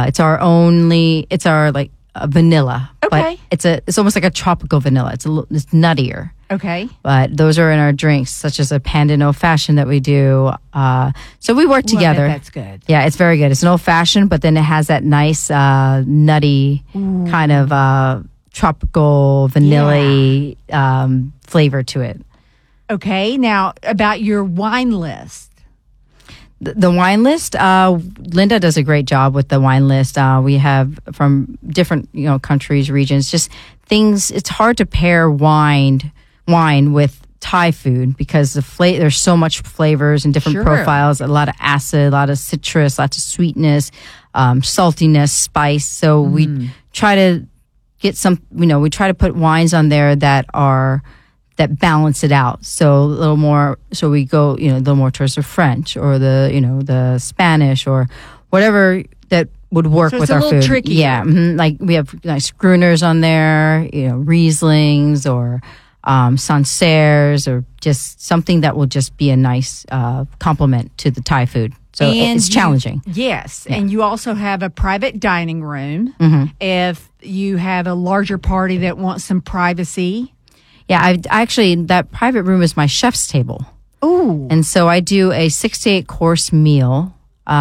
It's our like vanilla. Okay. But it's almost like a tropical vanilla. It's nuttier. Okay. But those are in our drinks, such as a Pandan Old Fashioned that we do. So we work together. That's good. Yeah, it's very good. It's an old fashioned, but then it has that nice nutty kind of tropical vanilla flavor to it. Okay. Now about your wine list. The wine list, Linda does a great job with the wine list. We have from different, countries, regions, just things. It's hard to pair wine with Thai food because there's so much flavors and different profiles. A lot of acid, a lot of citrus, lots of sweetness, saltiness, spice. So we try to get we try to put wines on there that balance it out. So a little more, so we go, a little more towards the French or the Spanish or whatever that would work with our food. So it's a little tricky. Yeah. Like we have nice Gruners on there, Rieslings or Sancerres or just something that will just be a nice complement to the Thai food. So it's challenging. Yes. Yeah. And you also have a private dining room. If you have a larger party that wants some privacy. Yeah, that private room is my chef's table. Ooh. And so I do a 6 to 8 course meal.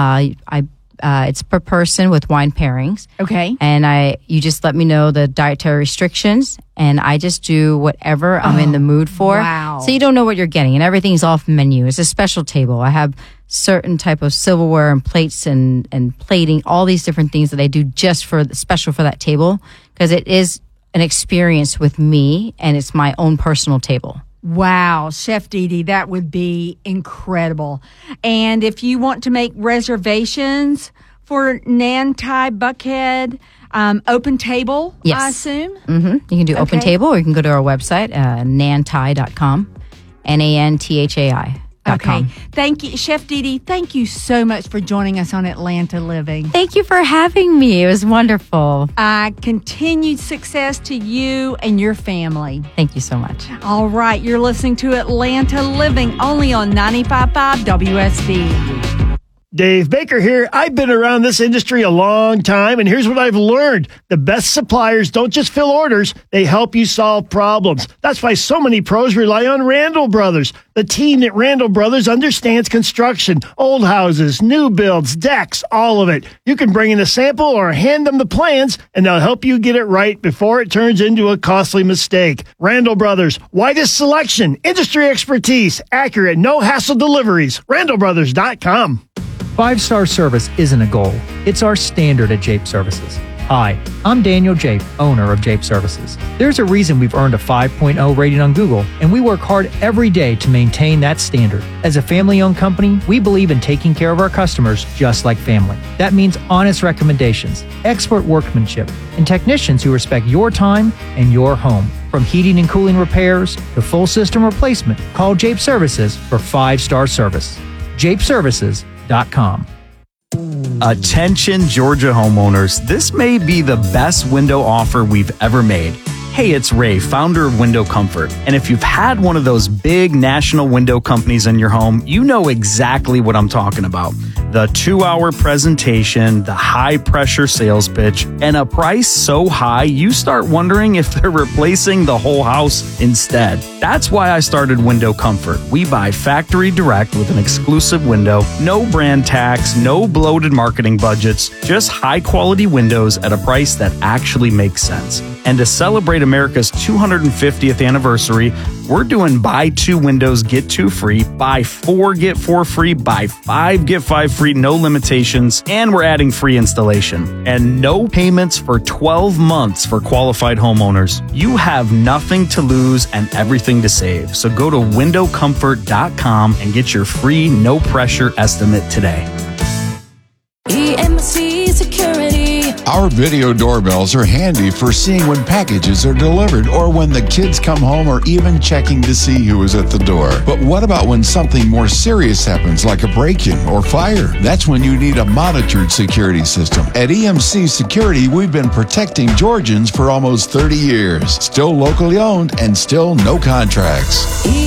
It's per person with wine pairings. Okay. And you just let me know the dietary restrictions, and I just do whatever I'm in the mood for. Wow. So you don't know what you're getting, and everything's off menu. It's a special table. I have certain type of silverware and plates and plating, all these different things that I do just special for that table, because it is an experience with me, and it's my own personal table. Wow, Chef Dee, that would be incredible. And if you want to make reservations for Nan Thai Buckhead, open table, yes. I assume? Mm-hmm. You can do open table, or you can go to our website, nanthai.com, nanthai.com. Okay. Thank you, Chef Dee. Thank you so much for joining us on Atlanta Living. Thank you for having me. It was wonderful. Continued success to you and your family. Thank you so much. All right. You're listening to Atlanta Living only on 95.5 WSB. Dave Baker here. I've been around this industry a long time, and here's what I've learned. The best suppliers don't just fill orders, they help you solve problems. That's why so many pros rely on Randall Brothers. The team at Randall Brothers understands construction, old houses, new builds, decks, all of it. You can bring in a sample or hand them the plans, and they'll help you get it right before it turns into a costly mistake. Randall Brothers, widest selection, industry expertise, accurate, no-hassle deliveries. RandallBrothers.com. 5-star service isn't a goal. It's our standard at Jape Services. Hi, I'm Daniel Jape, owner of Jape Services. There's a reason we've earned a 5.0 rating on Google, and we work hard every day to maintain that standard. As a family-owned company, we believe in taking care of our customers just like family. That means honest recommendations, expert workmanship, and technicians who respect your time and your home. From heating and cooling repairs to full system replacement, call Jape Services for 5-star service. JapeServices.com. Attention Georgia homeowners, this may be the best window offer we've ever made. Hey, it's Ray, founder of Window Comfort. And if you've had one of those big national window companies in your home, you know exactly what I'm talking about. The 2-hour presentation, the high-pressure sales pitch, and a price so high you start wondering if they're replacing the whole house instead. That's why I started Window Comfort. We buy factory direct with an exclusive window, no brand tax, no bloated marketing budgets, just high-quality windows at a price that actually makes sense. And to celebrate America's 250th anniversary, we're doing buy 2 windows, get 2 free, buy 4, get 4 free, buy 5, get 5 free, no limitations, and we're adding free installation. And no payments for 12 months for qualified homeowners. You have nothing to lose and everything to save. So go to windowcomfort.com and get your free, no pressure estimate today. EMC Security. Our video doorbells are handy for seeing when packages are delivered or when the kids come home or even checking to see who is at the door. But what about when something more serious happens like a break-in or fire? That's when you need a monitored security system. At EMC Security, we've been protecting Georgians for almost 30 years. Still locally owned and still no contracts.